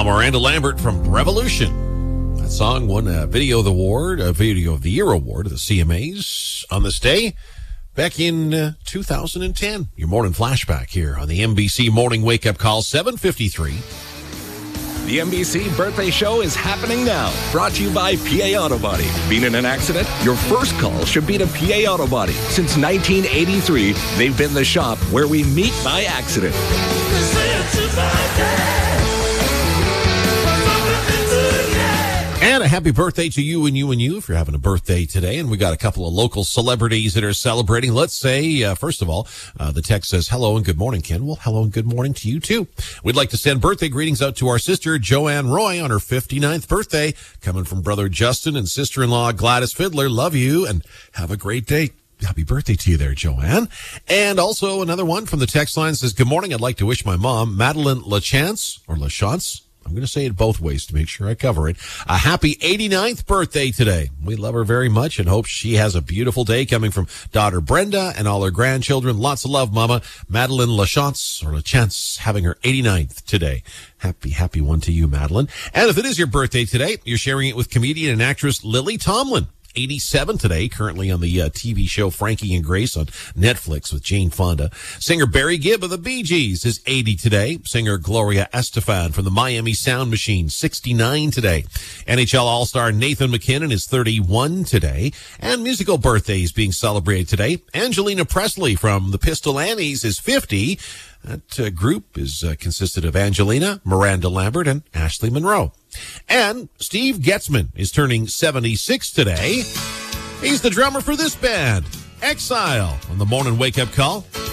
Now, Miranda Lambert from Revolution. That song won a Video of the Year award at the CMAs on this day back in 2010. Your morning flashback here on the NBC Morning Wake Up Call, 7:53. The NBC Birthday Show is happening now. Brought to you by PA Auto Body. Been in an accident? Your first call should be to PA Auto Body. Since 1983, they've been the shop where we meet by accident. And a happy birthday to you and you and you if you're having a birthday today. And we got a couple of local celebrities that are celebrating. Let's say, first of all, the text says, hello and good morning, Ken. Well, hello and good morning to you, too. We'd like to send birthday greetings out to our sister, Joanne Roy, on her 59th birthday, coming from brother Justin and sister-in-law Gladys Fiddler. Love you and have a great day. Happy birthday to you there, Joanne. And also another one from the text line says, good morning. I'd like to wish my mom, Madeline LaChance, or LaChance. I'm going to say it both ways to make sure I cover it. A happy 89th birthday today. We love her very much and hope she has a beautiful day coming from daughter Brenda and all her grandchildren. Lots of love, Mama. Madeline LaChance, or LaChance, having her 89th today. Happy one to you, Madeline. And if it is your birthday today, you're sharing it with comedian and actress Lily Tomlin. 87 today, currently on the TV show Frankie and Grace on Netflix with Jane Fonda. Singer Barry Gibb of the Bee Gees is 80 today. Singer Gloria Estefan from the Miami Sound Machine, 69 today. NHL All-Star Nathan MacKinnon is 31 today. And musical birthdays being celebrated today. Angelina Presley from the Pistol Annies is 50. That group is consisted of Angelina, Miranda Lambert, and Ashley Monroe. And Steve Getzman is turning 76 today. He's the drummer for this band, Exile, on the Morning Wake Up Call.